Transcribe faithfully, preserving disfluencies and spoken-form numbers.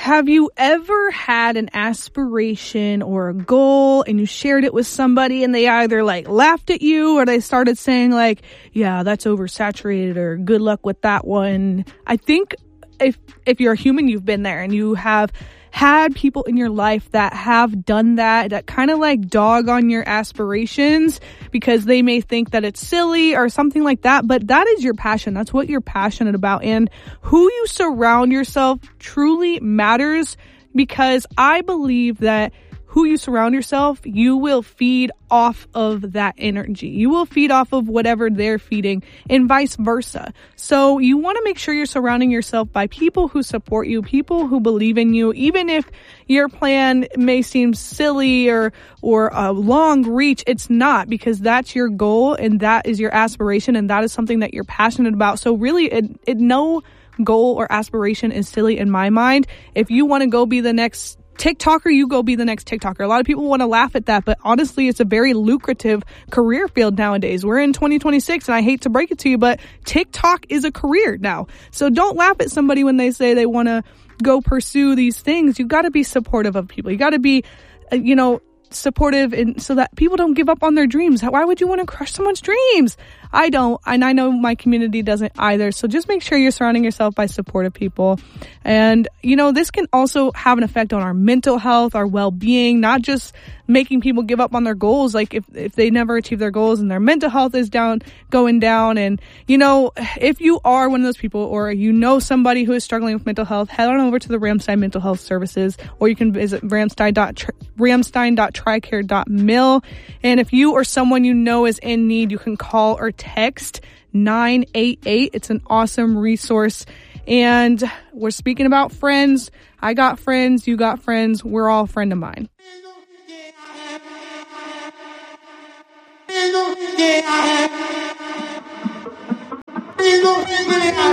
have you ever had an aspiration or a goal and you shared it with somebody and they either like laughed at you or they started saying like, yeah, that's oversaturated or good luck with that one? I think if if you're a human, you've been there and you have had people in your life that have done that, that kind of like dog on your aspirations because they may think that it's silly or something like that. But that is your passion. That's what you're passionate about. And who you surround yourself truly matters, because I believe that who you surround yourself, you will feed off of that energy. You will feed off of whatever they're feeding and vice versa. So you want to make sure you're surrounding yourself by people who support you, people who believe in you, even if your plan may seem silly or, or a long reach. It's not, because that's your goal and that is your aspiration and that is something that you're passionate about. So really, it, it no goal or aspiration is silly in my mind. If you want to go be the next TikToker, you go be the next TikToker. A lot of people want to laugh at that, but honestly, it's a very lucrative career field nowadays. We're in twenty twenty-six, and I hate to break it to you, but TikTok is a career now. So don't laugh at somebody when they say they want to go pursue these things. You got to be supportive of people. You got to be, uh, you know, supportive, and so that people don't give up on their dreams. Why would you want to crush someone's dreams? I don't, and I know my community doesn't either. So just make sure you're surrounding yourself by supportive people. And, you know, this can also have an effect on our mental health, our well-being, not just making people give up on their goals. Like if, if they never achieve their goals and their mental health is down, going down. And, you know, if you are one of those people or you know somebody who is struggling with mental health, head on over to the Ramstein Mental Health Services, or you can visit ramstein dot ramstein dot tricare dot mil. And if you or someone you know is in need, you can call or text nine eight eight. It's an awesome resource. And we're speaking about friends. I got friends. You got friends. We're all a friend of mine.